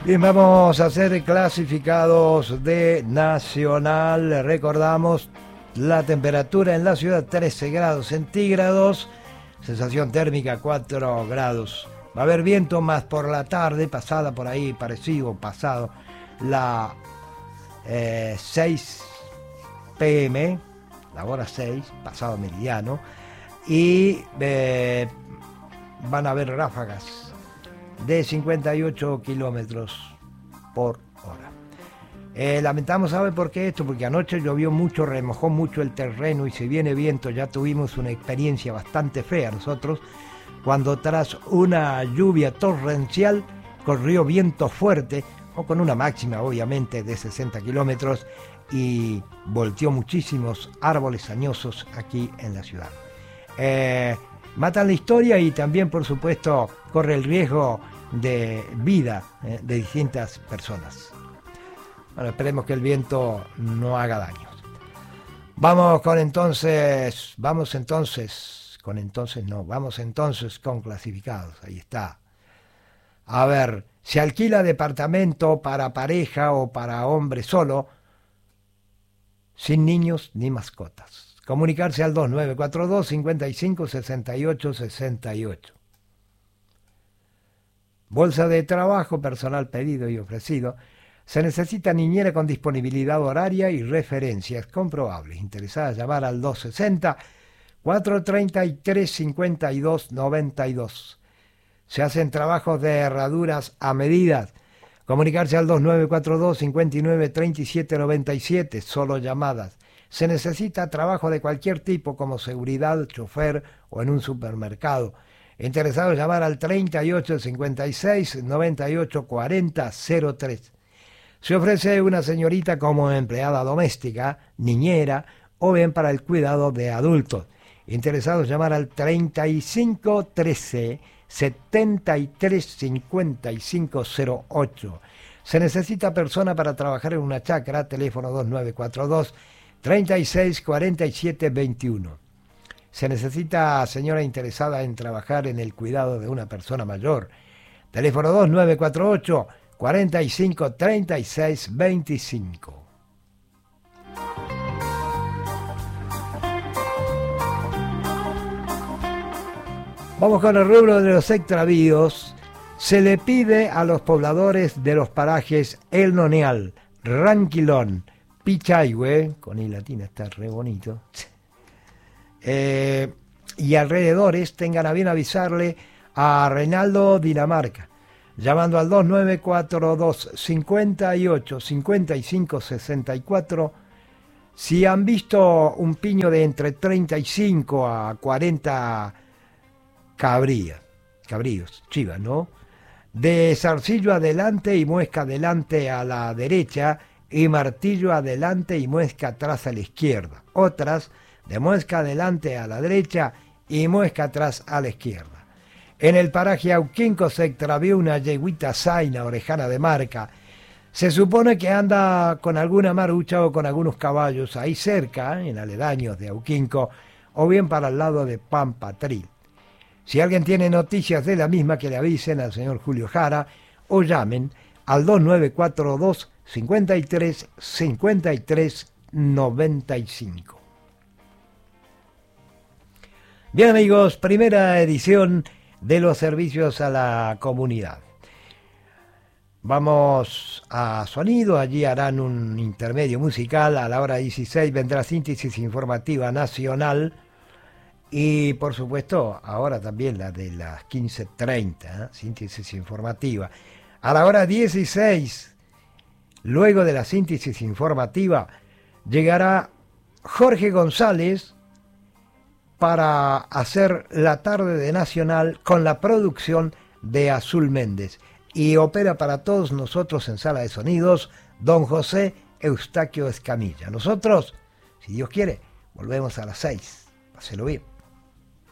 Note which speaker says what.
Speaker 1: Bien, vamos a hacer clasificados de Nacional. Recordamos la temperatura en la ciudad 13 grados centígrados, sensación térmica 4 grados. Va a haber viento más por la tarde, pasada por ahí, parecido, pasado la 6 pm, la hora 6, pasado meridiano, y van a haber ráfagas de 58 kilómetros por hora. Lamentamos, ¿sabe por qué esto? Porque anoche llovió mucho, remojó mucho el terreno y si viene viento ya tuvimos una experiencia bastante fea nosotros, cuando tras una lluvia torrencial corrió viento fuerte, o con una máxima obviamente de 60 kilómetros, y volteó muchísimos árboles añosos aquí en la ciudad. Matan la historia y también, por supuesto, corre el riesgo de vida de distintas personas. Bueno, esperemos que el viento no haga daños. Vamos entonces con clasificados. Ahí está. A ver, se alquila departamento para pareja o para hombre solo, sin niños ni mascotas. Comunicarse al 2942 55 68 68. Bolsa de trabajo, personal pedido y ofrecido. Se necesita niñera con disponibilidad horaria y referencias comprobables. Interesadas, llamar al 260 433 52 92. Se hacen trabajos de herraduras a medidas. Comunicarse al 2942 59 37 97. Solo llamadas. Se necesita trabajo de cualquier tipo como seguridad, chofer o en un supermercado. Interesados, llamar al 38 56 98 40 03. Se ofrece una señorita como empleada doméstica, niñera o bien para el cuidado de adultos. Interesados, llamar al 35 13 73 55 08. Se necesita persona para trabajar en una chacra, teléfono 2942 36 47 21. Se necesita señora interesada en trabajar en el cuidado de una persona mayor. Teléfono 2948 45 36 25. Vamos con el rubro de los extravíos. Se le pide a los pobladores de los parajes El Noneal, Ranquilón, Pichahue, con I latina está re bonito, y alrededores, tengan a bien avisarle a Reinaldo Dinamarca, llamando al 2942 58 55 64, si han visto un piño de entre 35 a 40 cabríos, chivas, ¿no? De zarcillo adelante y muesca adelante a la derecha y martillo adelante y muesca atrás a la izquierda. Otras de muesca adelante a la derecha y muesca atrás a la izquierda. En el paraje Auquinco se extravió una yeguita zaina orejana de marca. Se supone que anda con alguna marucha o con algunos caballos ahí cerca, en aledaños de Auquinco, o bien para el lado de Pampatril. Si alguien tiene noticias de la misma, que le avisen al señor Julio Jara o llamen al 2942 53 53 95. Bien, amigos, primera edición de los servicios a la comunidad. Vamos a sonido, allí harán un intermedio musical. A la hora 16 vendrá síntesis informativa nacional y, por supuesto, ahora también la de las 15:30, síntesis informativa. A la hora 16, luego de la síntesis informativa, llegará Jorge González para hacer la tarde de Nacional con la producción de Azul Méndez. Y opera para todos nosotros en sala de sonidos don José Eustaquio Escamilla. Nosotros, si Dios quiere, volvemos a las 6. Páselo bien.